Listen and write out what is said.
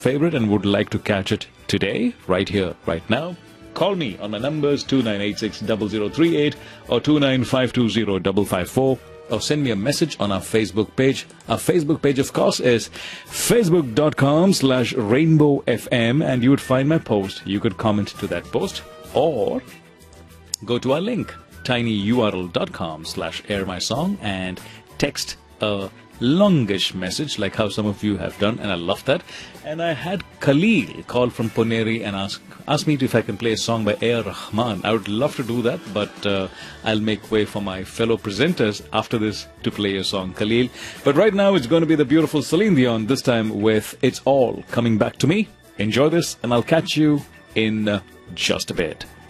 favorite and would like to catch it today, right here, right now, call me on my numbers 29860038 or 295205554, or send me a message on our Facebook page. Our Facebook page, of course, is facebook.com/rainbowfm, and you would find my post. You could comment to that post or go to our link, tinyurl.com/airmysong, and text a longish message like how some of you have done, and I love that. And I had Khalil call from Poneri and ask me if I can play a song by A.R. Rahman. I would love to do that, but I'll make way for my fellow presenters after this to play a song, Khalil. But right now it's going to be the beautiful Celine Dion, this time with It's All Coming Back to Me. Enjoy this, and I'll catch you in just a bit.